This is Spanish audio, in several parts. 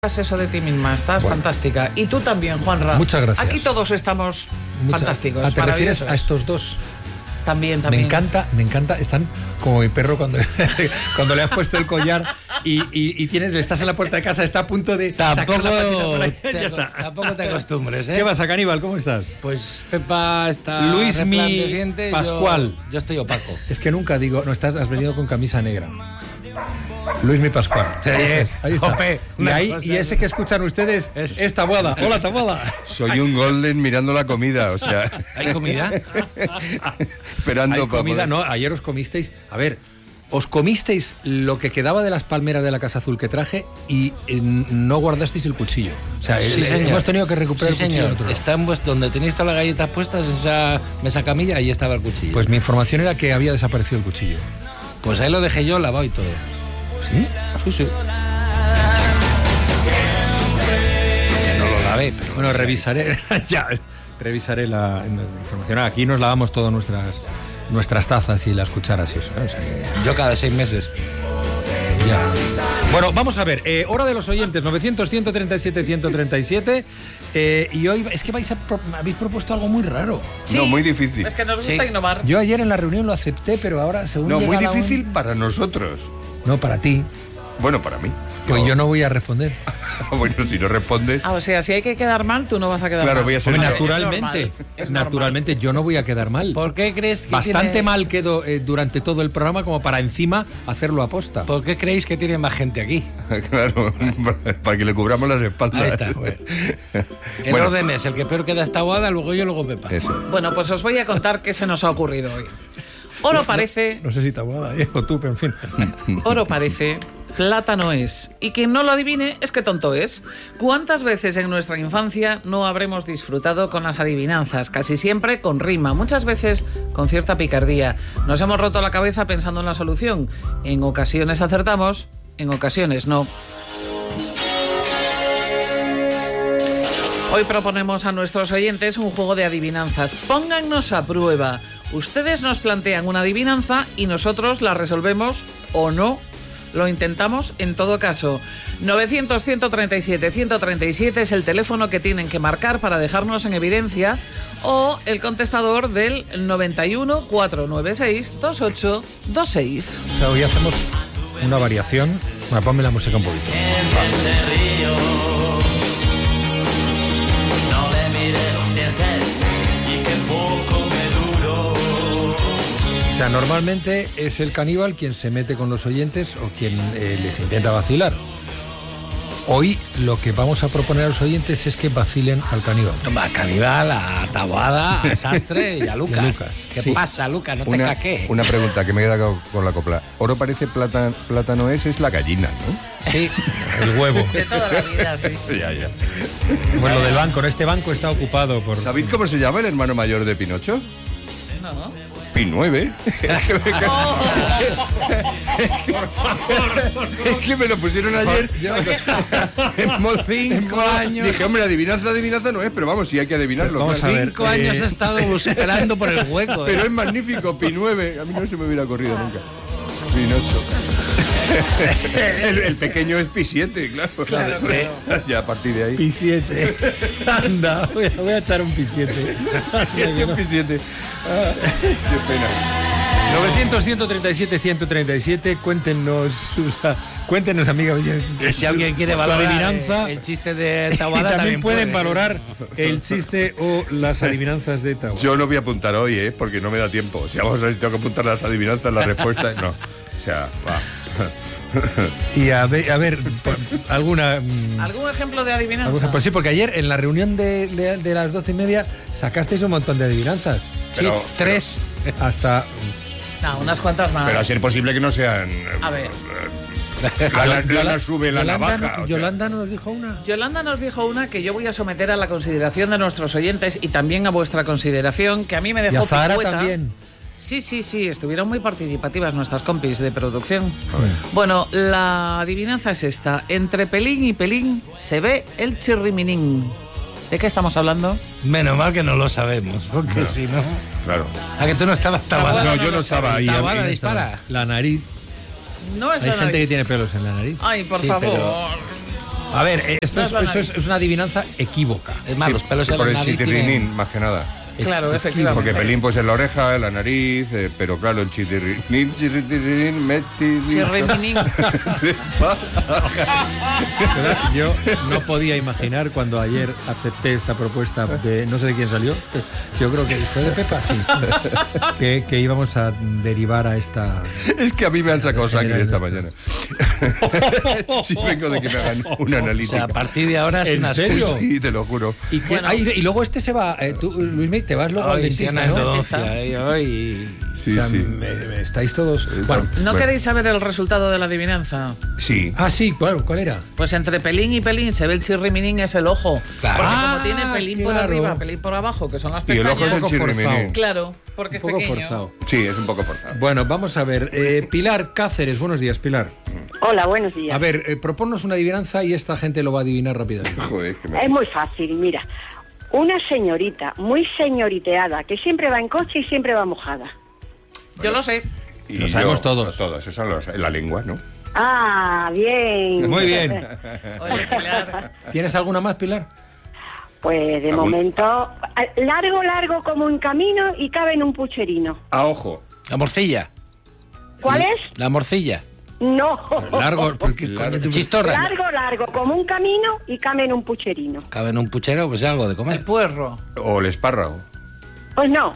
Eso de ti misma, estás fantástica. Y tú también, Juanra. Muchas gracias. Aquí todos estamos fantásticos. ¿Te refieres a estos dos? También. Me encanta. Están como mi perro cuando le has puesto el collar y estás en la puerta de casa, está a punto de sacar la patita por ahí. Ya está. Tampoco te acostumbres, ¿eh? ¿Qué pasa, Caníbal? ¿Cómo estás? Pues Pepa está Luismi Pascual. Yo estoy opaco. Es que nunca digo, no has venido con camisa negra. Luismi Pascual. Sí, ahí está. Ope, y ese que escuchan ustedes es Taboada. Hola, Taboada. Soy un golden mirando la comida, o sea. ¿Hay comida? Esperando ¿Hay comida? No, ayer os comisteis. A ver, os comisteis lo que quedaba de las palmeras de la Casa Azul que traje y no guardasteis el cuchillo. O sea, Sí, señor. hemos tenido que recuperar Sí, el cuchillo. señor. Está donde tenéis todas las galletas puestas, en esa mesa camilla, ahí estaba el cuchillo. Pues mi información era que había desaparecido el cuchillo. Pues ahí lo dejé yo lavado y todo. ¿Sí? Sí. Que no lo lavé, pero... Bueno, revisaré la información. Aquí nos lavamos todas nuestras tazas y las cucharas y eso, ¿eh? O sea que... Yo cada 6 meses. Ya. Bueno, vamos a ver. Hora de los oyentes, 900-137-137. Y hoy es que habéis propuesto algo muy raro. Sí, no, muy difícil. Es que nos gusta innovar. Yo ayer en la reunión lo acepté, pero ahora según No, llega muy la difícil para nosotros. No, para ti. Bueno, para mí. Pues yo no voy a responder. Bueno, si no respondes. O sea, si hay que quedar mal, tú no vas a quedar Claro, mal. voy a ser Hombre, yo. naturalmente. Es normal. Naturalmente yo no voy a quedar mal. ¿Por qué crees que Bastante mal quedo durante todo el programa como para encima hacerlo aposta. ¿Por qué creéis que tiene más gente aquí? Claro, para que le cubramos las espaldas. Ahí está. Bueno. El Bueno. orden es el que peor queda esta Taboada, luego yo, luego Pepa. Eso. Bueno, pues os voy a contar qué se nos ha ocurrido hoy. Oro parece, No sé si Taboada o tú, pero en fin. oro parece, plátano es. Y quien no lo adivine es que tonto es. ¿Cuántas veces en nuestra infancia no habremos disfrutado con las adivinanzas? Casi siempre con rima, muchas veces con cierta picardía. Nos hemos roto la cabeza pensando en la solución. En ocasiones acertamos, en ocasiones no. Hoy proponemos a nuestros oyentes un juego de adivinanzas. Póngannos a prueba. Ustedes nos plantean una adivinanza y nosotros la resolvemos o no. Lo intentamos en todo caso. 900-137-137 es el teléfono que tienen que marcar para dejarnos en evidencia, o el contestador del 91-496-2826. O sea, hoy hacemos una variación. Bueno, ponme la música un poquito. O sea, normalmente es el caníbal quien se mete con los oyentes o quien les intenta vacilar. Hoy lo que vamos a proponer a los oyentes es que vacilen al caníbal. Va, Caníbal, a Taboada, a Sastre y a Lucas. Y a Lucas, ¿Qué sí. pasa, Lucas? No te caqué. Una pregunta que me queda con la copla. Oro parece plátano es la gallina, ¿no? Sí. El huevo. De toda la vida, sí. Ya. Bueno, lo del banco. Este banco está ocupado por... ¿Sabéis cómo se llama el hermano mayor de Pinocho? No. Pi9. Es que me lo pusieron ayer. En 5 años. Dije, hombre, adivinanza no es, pero vamos, sí hay que adivinarlo. Vamos claro. a ver. 5 años he estado esperando por el hueco. Pero es magnífico, Pi9. A mí no se me hubiera ocurrido nunca. Pinocho. El pequeño es Pi7, claro. Ya a partir de ahí. Pi7. Anda, voy a echar un Pi7. Pi7. Qué pena. 900-137-137, cuéntenos, amiga. Si alguien quiere su valorar adivinanza. el chiste de Y Taboada, también pueden puede. valorar el chiste o las adivinanzas de Taboada. Yo no voy a apuntar hoy, porque no me da tiempo. Si vamos a ver si tengo que apuntar las adivinanzas, las respuestas, no. O sea, va. Y a ver, alguna... ¿Algún ejemplo de adivinanza? Pues sí, porque ayer en la reunión de las 12:30 sacasteis un montón de adivinanzas. Sí, 3. Hasta... No, unas cuantas más. Pero a ser posible que no sean. A ver. Lana sube, Lana baja. O sea. Yolanda nos dijo una. Yolanda nos dijo una que yo voy a someter a la consideración de nuestros oyentes y también a vuestra consideración, que a mí me Y dejó a Zahara picueta. también. Sí, estuvieron muy participativas nuestras compis de producción. Bueno, la adivinanza es esta. Entre pelín y pelín se ve el chirriminín. ¿De qué estamos hablando? Menos mal que no lo sabemos, porque si no... Claro. ¿A que tú no estabas, Taboada? No, yo no estaba ahí. Taboada A mí- dispara. La nariz. No es Hay la gente que nariz. tiene pelos en la nariz. Ay, por Sí, favor. pero- A ver, eso es una adivinanza equívoca. Es más, los pelos en por la el nariz chitirrinín, tienen... más que nada. Claro, efectivamente. Porque pelín pues en la oreja, en la nariz, pero claro, el chitirrinín, Chirriminín. Yo no podía imaginar cuando ayer acepté esta propuesta de no sé de quién salió, yo creo que fue de Pepa, sí, que íbamos a derivar a esta... Es que a mí me han sacado sangre esta mañana. Sí, vengo de que me hagan una analítica. O sea, a partir de ahora es ¿En una serio? excusa. Sí, te lo juro. Y, Bueno. y luego este se va, tú, Luismi, te vas luego al Ay, sí, dentista, una ¿no? endodoncia, hoy. Sí, O sea, sí. me estáis todos... Bueno, ¿No queréis saber el resultado de la adivinanza? Sí. sí, claro, ¿cuál era? Pues entre pelín y pelín se ve el chirriminín, es el ojo. Claro. Porque Ah, como tiene pelín por claro. arriba, pelín por abajo, que son las Y el ojo pestañas. es el chirriminín. Claro, porque Un poco es pequeño. forzado. Sí, es un poco forzado. Bueno, vamos a ver. Pilar Cáceres, buenos días, Pilar. Hola, buenos días. A ver, proponnos una adivinanza y esta gente lo va a adivinar rápidamente. Joder, que me... Es muy fácil, mira. Una señorita muy señoriteada que siempre va en coche y siempre va mojada. Yo lo sé. Y Lo sabemos yo, todos. Todos, eso en la lengua, ¿no? Ah, bien. Muy bien. Oye, Pilar. ¿Tienes alguna más, Pilar? Pues de ¿Algún? momento, largo como un camino y cabe en un pucherino. A ojo. La morcilla. ¿Cuál es? La morcilla. No. Largo, porque Largo. Chistorra. Largo como un camino y cabe en un pucherino. Cabe en un puchero, pues algo de El comer. puerro. O el espárrago. Pues no.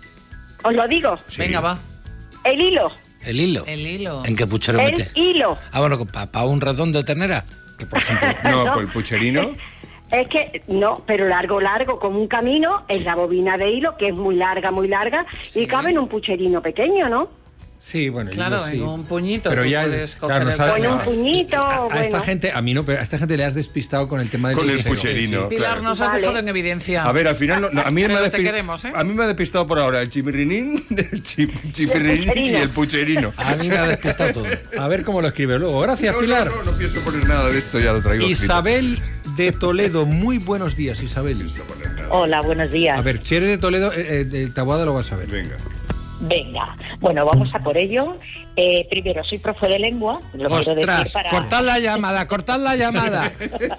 Os lo digo. Sí. Venga, va. El hilo. El hilo. El hilo. ¿En qué puchero El mete? hilo. Ah, bueno, para un ratón de ternera. Que por ejemplo. No, No. por el pucherino. Es que, no, pero largo como un camino, es la bobina de hilo, que es muy larga, Sí. y cabe en un pucherino pequeño, ¿no? Sí, bueno. Claro, yo sí. en un puñito. Pero tú ya, puedes claro, coger no el sabes- O en un puño. puñito, A bueno. esta gente, a mí no, pero a esta gente le has despistado con el tema del Con el puchero. pucherino. Pilar, claro. nos has Vale. dejado en evidencia. A ver, al final, a mí Pero me ha te queremos, ¿eh? a mí me ha despistado por ahora el chirrinín, el chipirrinín y pucherino. el pucherino. A mí me ha despistado todo. A ver cómo lo escribe luego. Gracias, Pilar. No pienso poner nada de esto, ya lo traigo escrito. Isabel de Toledo, muy buenos días, Isabel. Hola, buenos días. A ver, si eres de Toledo, de Taboada lo vas a ver. Venga. Venga, bueno, vamos a por ello. Primero, soy profe de lengua. Lo quiero decir Ostras, para... cortad la llamada, cortad la llamada.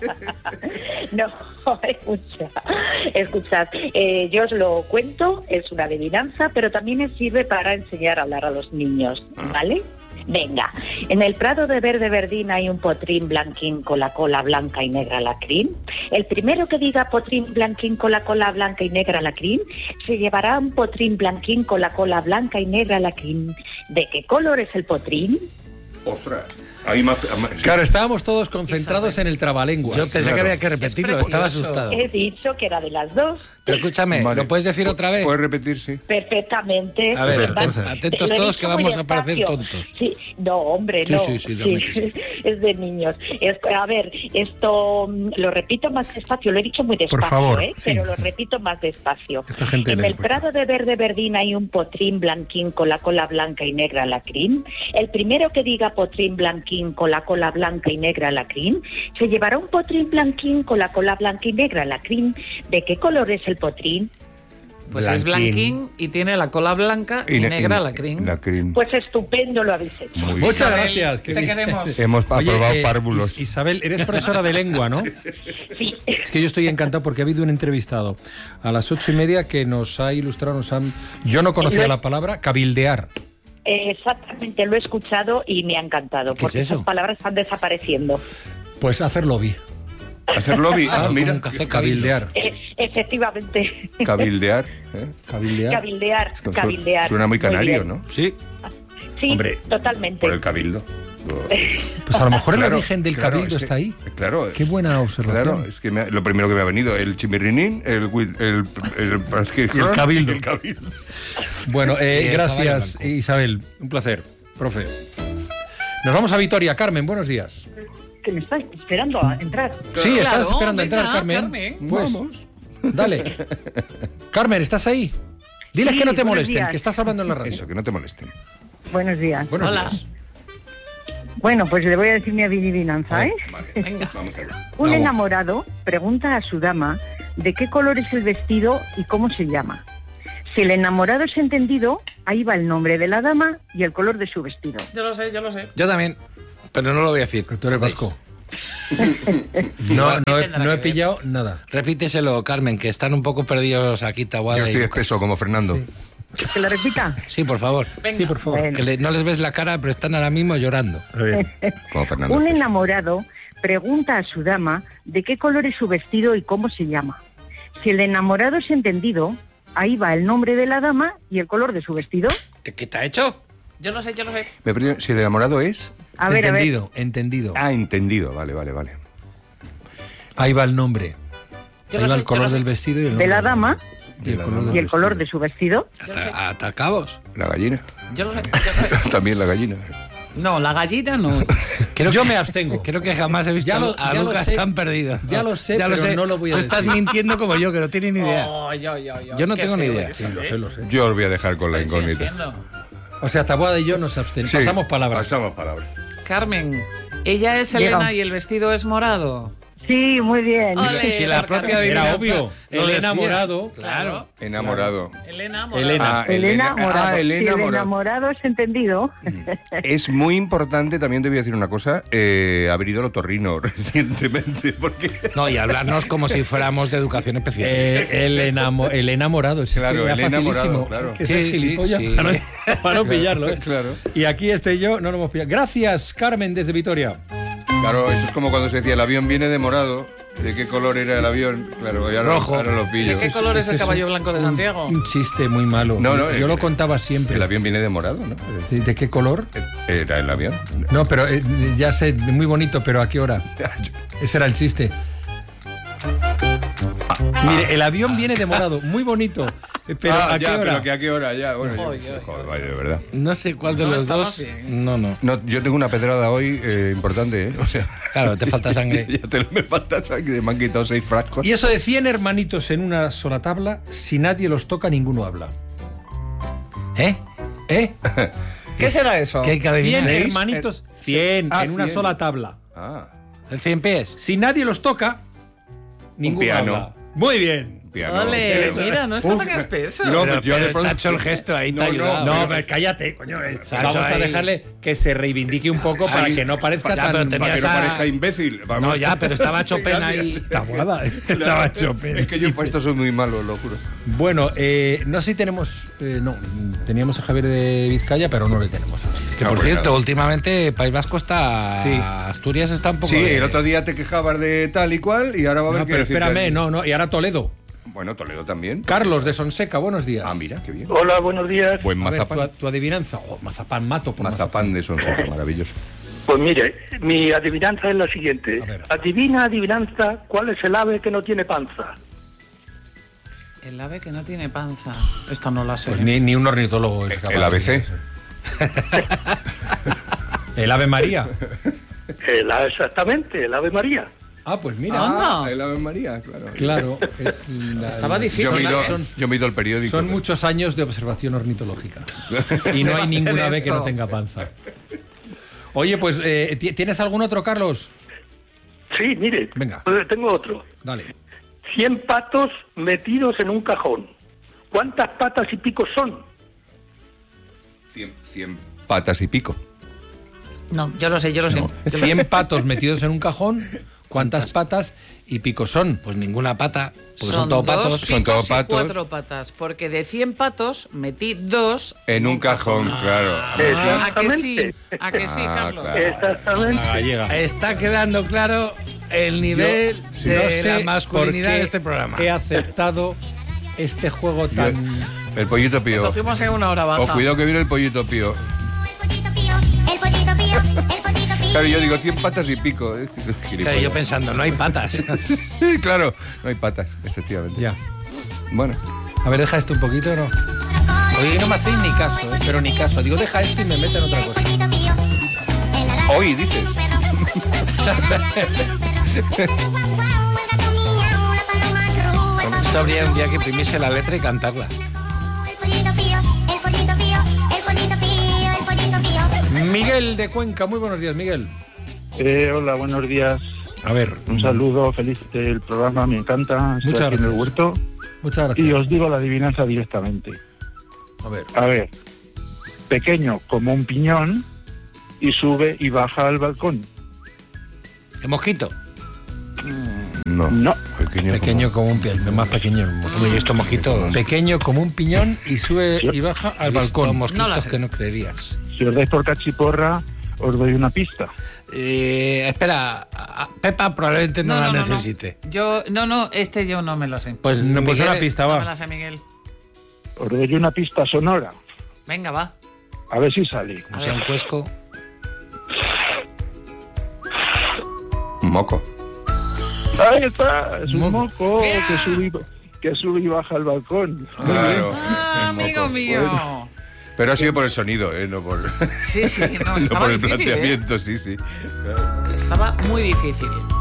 No, escuchad, yo os lo cuento, es una adivinanza, pero también me sirve para enseñar a hablar a los niños, ¿vale? Venga, en el prado de verde verdín hay un potrín blanquín con la cola blanca y negra lacrín. El primero que diga potrín blanquín con la cola blanca y negra lacrín, se llevará un potrín blanquín con la cola blanca y negra lacrín. ¿De qué color es el potrín? Ostras. Ahí más, Claro, estábamos todos concentrados en el trabalenguas. Yo pensé Claro. que había que repetirlo, Es estaba precioso. asustado. He dicho que era de las dos. Pero escúchame, Vale. ¿lo puedes decir otra vez? ¿Puedes repetir, sí? Perfectamente. A ver, Vale. atentos Lo he todos dicho que muy vamos a parecer despacio. tontos. Sí, no, hombre, Sí, no. sí, dame que sí. Es de niños. A ver, esto lo repito más despacio, lo he dicho muy despacio, favor, ¿eh? sí. Pero lo repito más despacio. Esta gente En le el cuesta. prado de verde verdín hay un potrín blanquín con la cola blanca y negra lacrín. El primero que diga potrín blanquín con la cola blanca y negra lacrín, se llevará un potrín blanquín con la cola blanca y negra lacrín. ¿De qué color es el potrín? Pues es blanquín y tiene la cola blanca y negra lacrín. Lacrín. Pues estupendo lo habéis hecho. Muy bien. Muchas Isabel, gracias. te qué bien. queremos. Hemos Oye, aprobado párvulos. Isabel, eres profesora de lengua, ¿no? Sí. Es que yo estoy encantado porque ha habido un entrevistado a las 8:30 que nos ha ilustrado, yo no conocía la palabra cabildear. Exactamente, lo he escuchado y me ha encantado, ¿Qué porque es eso? esas palabras están desapareciendo. Pues hacer lobby. Hacer lobby. Ah, Mira. como un café Cabildear. Efectivamente, Cabildear. ¿eh? Cabildear. cabildear. Suena muy canario, bien. ¿no? Sí. Sí, Hombre, totalmente. Por el cabildo. Pues a lo mejor el Claro, origen del claro, cabildo es que- está ahí. Claro. Qué buena observación. Claro, es que lo primero que me ha venido, el chimirrinín, el cabildo. El cabildo. Bueno, el gracias, caballo blanco. Isabel. Un placer, profe. Nos vamos a Vitoria. Carmen, buenos días. Que me estáis esperando a entrar. Sí, Claro, estás esperando a venga, entrar, Carmen. Carmen. Pues, dale. Carmen, ¿estás ahí? Diles Sí, que no te buenos molesten, días. que estás hablando en la radio. Eso, que no te molesten. Buenos días. Buenos Hola. días. Bueno, pues le voy a decir mi adivinanza, ¿eh? Vale, Venga. vamos allá. Un Vamos. enamorado pregunta a su dama de qué color es el vestido y cómo se llama. Si el enamorado es entendido, ahí va el nombre de la dama y el color de su vestido. Yo lo sé, yo lo sé. Yo también, pero no lo voy a decir. Que tú eres vasco. No he pillado nada. Repíteselo, Carmen, que están un poco perdidos aquí, Taboada. Yo estoy y espeso como Fernando. Sí. ¿Que lo repita? Sí, por favor. Venga. Sí, por favor. Bueno. Que no les ves la cara, pero están ahora mismo llorando. Como Fernando. Un espeso. enamorado pregunta a su dama de qué color es su vestido y cómo se llama. Si el enamorado es entendido, ahí va el nombre de la dama y el color de su vestido. ¿Qué te ha hecho? Yo lo sé. Me he perdido. Si el enamorado es... A ver, Entendido. Ah, entendido. Vale. Ahí va el nombre. Yo Ahí lo va sé, el color del vestido y el nombre de la dama y el color del y el color de vestido. su vestido. Hasta cabos. La gallina. Yo lo sé. También la gallina. No, la gallina no. Yo me abstengo. Creo que jamás he visto a ya lo Lucas sé. tan perdido. Ya lo sé, pero no lo voy a Tú decir. estás mintiendo como yo, que no tiene ni idea. Oh, yo. Yo no Qué tengo ni feo idea. eres, Sí, lo sé. Yo os voy a dejar con la Estáis incógnita. fingiendo. O sea, Taboada y yo nos abstenemos. Sí, Pasamos palabras. Pasamos palabras. Carmen, ella es Llega. Elena y el vestido es morado. Sí, muy bien. Ole, Si la por propia Carmen. Era adivinanza obvio. lo El decía. enamorado. Claro. Enamorado. Elena morado. Elena. Ah, Elena Morado. Elena Si el Morado. enamorado es entendido. Es muy importante, también te voy a decir una cosa, haber ido al otorrino recientemente, porque... No, y hablarnos como si fuéramos de educación especial. El enamorado. Es Claro, que era el enamorado, facilísimo. claro. Que Sí, ser sí, gilipollas sí. para no pillarlo. ¿eh? Claro. Y aquí yo no lo hemos pillado. Gracias, Carmen, desde Vitoria. Claro, eso es como cuando se decía el avión viene de morado. ¿De qué color era el avión? Claro, ya Rojo. ahora lo pillo. ¿De qué color es el caballo blanco de Santiago? Un chiste muy malo. No, no, yo lo contaba siempre. El avión viene de morado, ¿no? ¿De qué color? Era el avión. No, pero ya sé, muy bonito, pero ¿a qué hora? Ese era el chiste. Mire, el avión viene de morado, muy bonito. Pero ¿a qué hora? Pero que a qué hora ya. Bueno, Oye, oye. joder, vaya, de verdad. No sé cuál de No los estamos dos. bien. No. No, yo tengo una pedrada hoy importante, ¿eh? O sea, Claro, te falta sangre. me falta sangre, me han quitado 6 frascos. Y eso de 100 hermanitos en una sola tabla, si nadie los toca, ninguno habla. ¿Eh? ¿Eh? ¿Qué será eso? ¿Qué hay que 100 adivinar? ¿Seis? hermanitos, 100 Ah, en una 100. sola tabla. Ah, ¿El 100 pies? Si nadie los toca, ninguno piano. habla. Muy bien. piano. Ole, Piano. mira, no está tan espeso. No, Pero, yo de pero pronto- te ha hecho el gesto ahí, te ha ayudado. No, pero cállate, coño. sea, Vamos eso a ahí- dejarle que se reivindique un poco para Ahí- que no parezca Ya, pero tan... tenía Para que no esa- parezca imbécil. Vamos. No, ya, pero estaba Chopin ahí. Tabuada. Estaba Chopin. Es que yo para esto soy muy malo, lo juro. Bueno, no sé si tenemos... no, teníamos a Javier de Vizcaya, pero no le tenemos. Que No, por pues cierto, nada. últimamente País Vasco está. Sí. Asturias está un poco. Sí, de- el otro día te quejabas de tal y cual y ahora va a haber No, que pero decirte espérame, aquí. no, y ahora Toledo. Bueno, Toledo también. Carlos de Sonseca, buenos días. Ah, mira, qué bien. Hola, buenos días. Buen A ver, mazapán. tu adivinanza. Oh, mazapán, mato por Mazapán de Sonseca, maravilloso. Pues mire, mi adivinanza es la siguiente. A ver. Adivina, adivinanza, ¿cuál es el ave que no tiene panza? El ave que no tiene panza. Esta no la sé. Pues ni un ornitólogo es capaz. El ABC. El Ave María. Exactamente, el ave María. Ah, pues mira. Anda. El Ave María, claro. Claro, es Estaba difícil. Yo me he ido, Son- yo me he ido al periódico. Son muchos años de observación ornitológica. Y no hay ninguna ave que no tenga panza. Oye, pues, ¿tienes algún otro, Carlos? Sí, mire, Venga. tengo otro. Dale. 100 patos metidos en un cajón. ¿Cuántas patas y picos son? 100 patas y pico. No, yo lo sé, yo lo sé. 100 patos metidos en un cajón. ¿Cuántas patas y picos son? Pues ninguna pata, porque son, Son todos dos patos. son todos picos y patos. 4 patas. Porque de 100 patos metí 2 En un cajón, claro. ¿A que sí? ¿A que sí, Ah, Carlos? claro. Exactamente. Gallega. Está quedando claro el nivel Yo de no la sé masculinidad por qué de este programa. He aceptado este juego tan... El pollito pío. Cogimos en una hora baja. Oh, cuidado que viene el pollito pío. El pollito pío, el pollito pío. Claro, yo digo 100 patas y pico. Claro, yo pensando, no hay patas. Sí, claro, no hay patas, efectivamente. Ya. Bueno, A ver, deja esto un poquito, ¿no? Oye, no me hacéis ni caso, pero ni caso. Digo, deja esto y me meten otra cosa. hoy dices. Esto habría un día que imprimirse la letra y cantarla. Miguel de Cuenca, muy buenos días, Miguel. Hola, buenos días. A ver, Un saludo, feliz el programa, me encanta. Estoy Muchas aquí en el gracias. huerto muchas y gracias. os digo la adivinanza directamente. A ver, A ver, pequeño como un piñón y sube y baja al balcón. ¿El mosquito? No. Pequeño como un piñón, más pequeño. Hombre, yo esto mosquito... Pequeño como un piñón y sube y baja al balcón. Mosquitos No lo sé. que no creerías. Si os dais por cachiporra, os doy una pista. Espera, Pepa probablemente no la necesite. Yo no me lo sé. Pues No, pues Miguel, una pista, No va. me la sé, Miguel. Os doy una pista sonora. Venga, va. A ver si sale. como sea un cuesco. Un moco. Ahí está, es un moco Bien. que sube y baja al balcón. Claro. Ah, el amigo moco. mío. Pero ha sido por el sonido, no por, Sí, no, no estaba por el difícil, planteamiento, sí. Estaba muy difícil.